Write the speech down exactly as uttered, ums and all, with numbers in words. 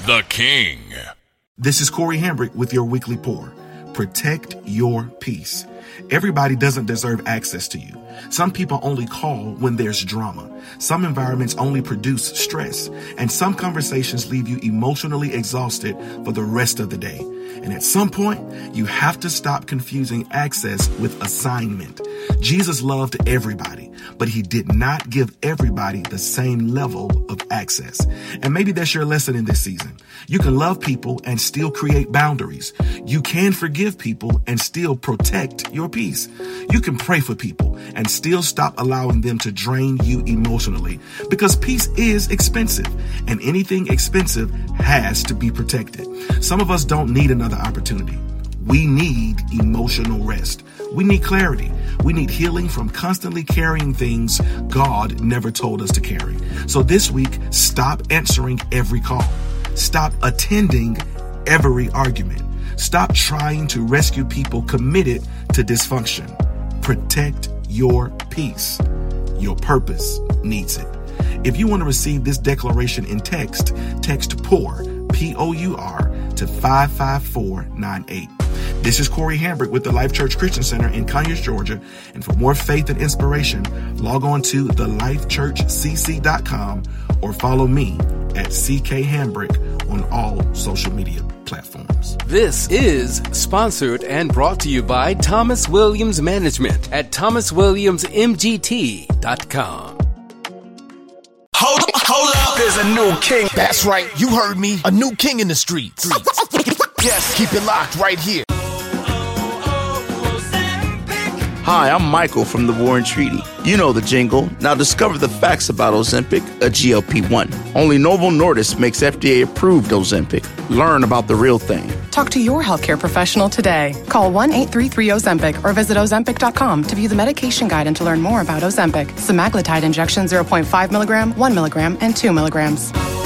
the king. This is Corey Hambrick with your weekly pour. Protect your peace. Everybody doesn't deserve access to you. Some people only call when there's drama. Some environments only produce stress. And some conversations leave you emotionally exhausted for the rest of the day. And at some point, you have to stop confusing access with assignment. Jesus loved everybody, but he did not give everybody the same level of access. And maybe that's your lesson in this season. You can love people and still create boundaries. You can forgive people and still protect your peace. You can pray for people and still stop allowing them to drain you emotionally, because peace is expensive, and anything expensive has to be protected. Some of us don't need another opportunity. We need emotional rest. We need clarity. We need healing from constantly carrying things God never told us to carry. So this week, stop answering every call. Stop attending every argument. Stop trying to rescue people committed to dysfunction. Protect your peace. Your purpose needs it. If you want to receive this declaration in text, text POUR, P O U R, to five five four nine eight. This is Corey Hambrick with the Life Church Christian Center in Conyers, Georgia. And for more faith and inspiration, log on to the life church c c dot com or follow me at C K Hambrick on all social media platforms. This is sponsored and brought to you by Thomas Williams Management at thomas williams m g t dot com. Hold up, hold up. There's a new king. That's right. You heard me. A new king in the streets. Yes. Keep it locked right here. Hi, I'm Michael from the War and Treaty. You know the jingle. Now discover the facts about Ozempic, a G L P one. Only Novo Nordisk makes F D A-approved Ozempic. Learn about the real thing. Talk to your healthcare professional today. Call one eight three three Ozempic or visit ozempic dot com to view the medication guide and to learn more about Ozempic. Semaglutide injection zero point five milligram, one milligram, and two milligrams.